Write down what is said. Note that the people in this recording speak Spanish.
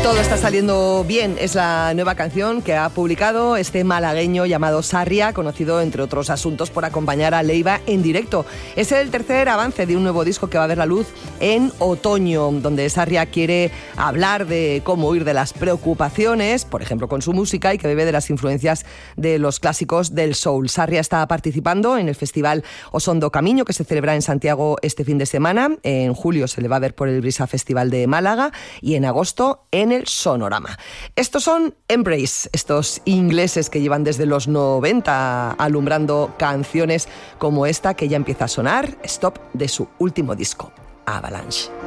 Todo está saliendo bien, es la nueva canción que ha publicado este malagueño llamado Sarria, conocido entre otros asuntos por acompañar a Leiva en directo. Es el tercer avance de un nuevo disco que va a ver la luz en otoño, donde Sarria quiere hablar de cómo huir de las preocupaciones, por ejemplo con su música, y que bebe de las influencias de los clásicos del soul. Sarria está participando en el festival Osondo Camiño, que se celebra en Santiago este fin de semana. En julio se le va a ver por el Brisa Festival de Málaga y en agosto en el Sonorama. Estos son Embrace, estos ingleses que llevan desde los 90 alumbrando canciones como esta que ya empieza a sonar, Stop, de su último disco, Avalanche.